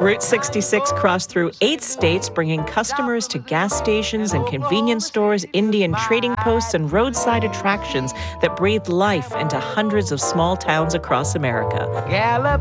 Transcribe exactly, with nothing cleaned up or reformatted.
Route sixty-six crossed through eight states, bringing customers to gas stations and convenience stores, Indian trading posts, and roadside attractions that breathe life into hundreds of small towns across America. Gallop